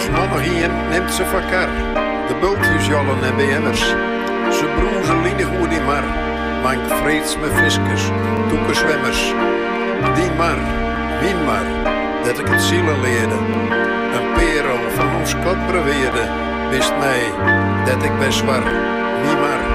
mannen hier neemt ze vakar. De bultjesjollen en BM'ers. Ze broezen linig hoe die mar. Mank vreeds met viskes, toeke zwemmers. Die mar, min mar, dat ik het zielen leerde. Een perel van ons kot beweerde. Wist mij, dat ik best war, wie mar.